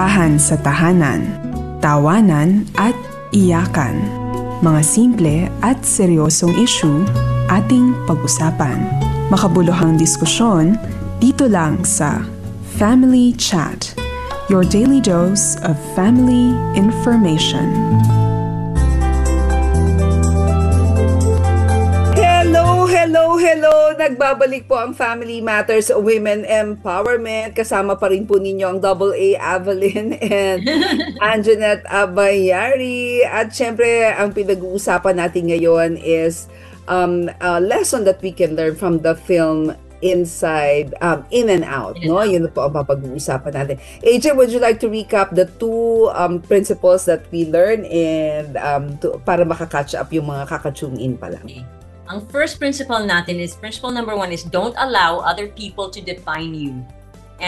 Kalokohan sa tahanan, tawanan at iyakan. Mga simple at seryosong issue ating pag-usapan. Makabuluhang diskusyon dito lang sa Family Chat, your daily dose of family information. Hello! Nagbabalik po ang Family Matters Women Empowerment. Kasama pa rin po ninyo ang AA Avalyn and Anjanette Abayari. At syempre, ang pinag-uusapan natin ngayon is a lesson that we can learn from the film Inside, In and Out. No? Yun po ang papag-uusapan natin. AJ, would you like to recap the two principles that we learn and para makakatch up yung mga kakatune in pa lang? Ang first principle natin is, principle number 1 is don't allow other people to define you.